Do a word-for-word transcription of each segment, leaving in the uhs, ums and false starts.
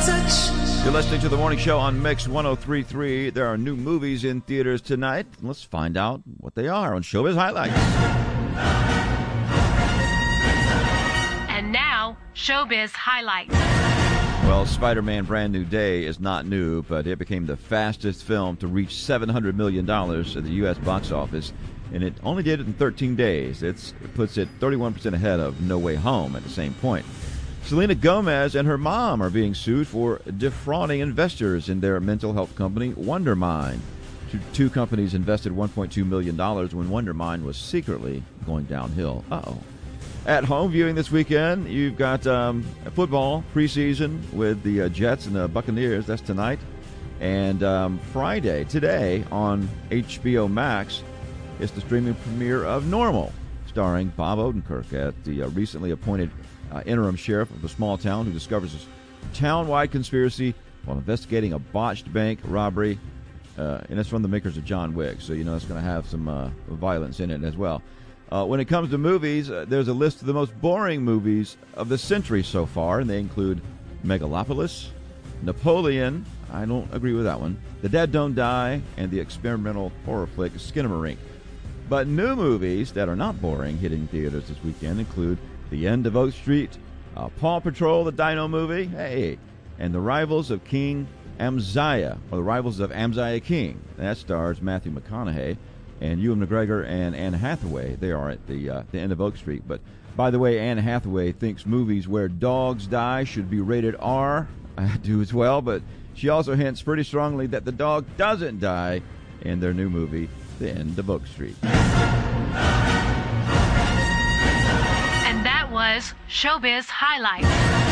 touch. You're listening to The Morning Show on Mix one oh three point three. There are new movies in theaters tonight. Let's find out what they are on Showbiz Highlights. And now, Showbiz Highlights. Well, Spider-Man Brand New Day is not new, but it became the fastest film to reach seven hundred million dollars at the U S box office, and it only did it in thirteen days. It's, it puts it thirty-one percent ahead of No Way Home at the same point. Selena Gomez and her mom are being sued for defrauding investors in their mental health company, Wondermind. Two, two companies invested one point two million dollars when Wondermind was secretly going downhill. Uh-oh. At home viewing this weekend, you've got um, football preseason with the uh, Jets and the Buccaneers. That's tonight. And um, Friday, today, on H B O Max, it's the streaming premiere of Normal, starring Bob Odenkirk as the uh, recently appointed uh, interim sheriff of a small town who discovers a town-wide conspiracy while investigating a botched bank robbery. Uh, and it's from the makers of John Wick, so you know it's going to have some uh, violence in it as well. Uh, when it comes to movies, uh, there's a list of the most boring movies of the century so far, and they include Megalopolis, Napoleon, I don't agree with that one, The Dead Don't Die, and the experimental horror flick Skinamarink. But new movies that are not boring hitting theaters this weekend include The End of Oak Street, uh, Paw Patrol, the Dino movie, hey, and The Rivals of King Amaziah, or The Rivals of Amaziah King. That stars Matthew McConaughey and Ewan McGregor and Anne Hathaway. They are at the uh, the end of Oak Street. But, by the way, Anne Hathaway thinks movies where dogs die should be rated R. I do as well, but she also hints pretty strongly that the dog doesn't die in their new movie, The End of Oak Street. And that was Showbiz Highlights.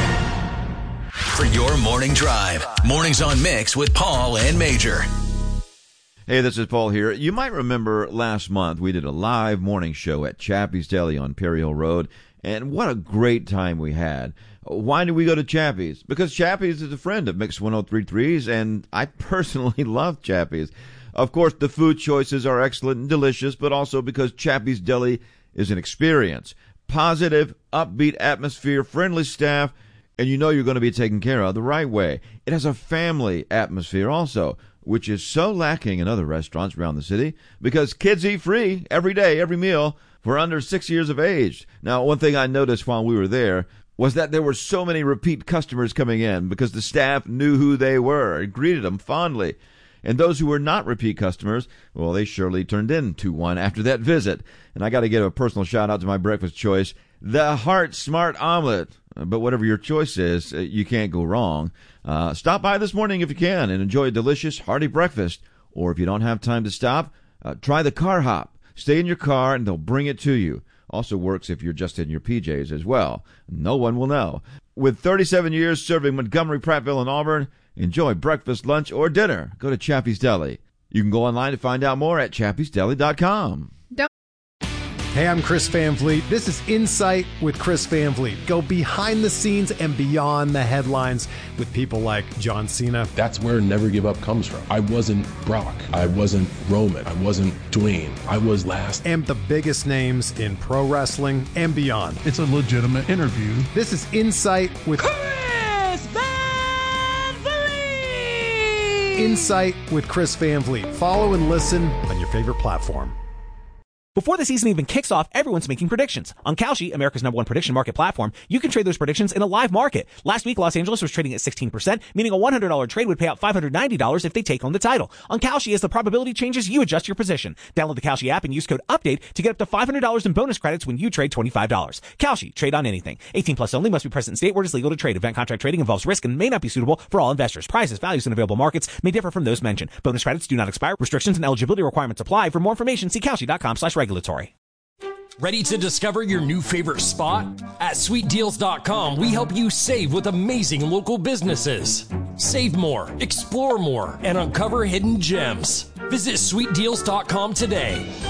For your morning drive, Mornings on Mix with Paul and Major. Hey, this is Paul here. You might remember last month we did a live morning show at Chappie's Deli on Perry Hill Road, and what a great time we had. Why did we go to Chappie's? Because Chappie's is a friend of Mix one oh three point three's, and I personally love Chappie's. Of course, the food choices are excellent and delicious, but also because Chappie's Deli is an experience. Positive, upbeat atmosphere, friendly staff, and you know you're going to be taken care of the right way. It has a family atmosphere also, which is so lacking in other restaurants around the city because kids eat free every day, every meal for under six years of age. Now, one thing I noticed while we were there was that there were so many repeat customers coming in because the staff knew who they were and greeted them fondly. And those who were not repeat customers, well, they surely turned into one after that visit. And I got to give a personal shout out to my breakfast choice, the Heart Smart Omelet. But whatever your choice is, you can't go wrong. Uh, stop by this morning if you can and enjoy a delicious, hearty breakfast. Or if you don't have time to stop, uh, try the car hop. Stay in your car and they'll bring it to you. Also works if you're just in your P Js as well. No one will know. With thirty-seven years serving Montgomery, Prattville, and Auburn, enjoy breakfast, lunch, or dinner. Go to Chappie's Deli. You can go online to find out more at chappies deli dot com. Hey, I'm Chris Van Vliet. This is Insight with Chris Van Vliet. Go behind the scenes and beyond the headlines with people like John Cena. That's where Never Give Up comes from. I wasn't Brock. I wasn't Roman. I wasn't Dwayne. I was last. And the biggest names in pro wrestling and beyond. It's a legitimate interview. This is Insight with Chris Van Vliet. Insight with Chris Van Vliet. Follow and listen on your favorite platform. Before the season even kicks off, everyone's making predictions. On Kalshi, America's number one prediction market platform, you can trade those predictions in a live market. Last week, Los Angeles was trading at sixteen percent, meaning a one hundred dollars trade would pay out five hundred ninety dollars if they take home the title. On Kalshi, as the probability changes, you adjust your position. Download the Kalshi app and use code UPDATE to get up to five hundred dollars in bonus credits when you trade twenty-five dollars. Kalshi, trade on anything. eighteen plus only, must be present in state where it is legal to trade. Event contract trading involves risk and may not be suitable for all investors. Prices, values, and available markets may differ from those mentioned. Bonus credits do not expire. Restrictions and eligibility requirements apply. For more information, see kalshi dot com slash regulatory. Ready to discover your new favorite spot? At sweet deals dot com, we help you save with amazing local businesses. Save more, explore more, and uncover hidden gems. Visit sweet deals dot com today.